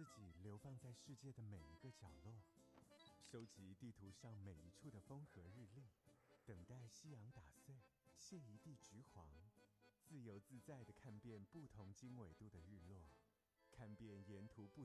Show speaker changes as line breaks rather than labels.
自己流放在世界的每一个角落，收集地图上每一处的风和日丽，等待夕阳打碎，谢一地橘黄，自由自在地看遍不同经纬度的日落，看遍沿途不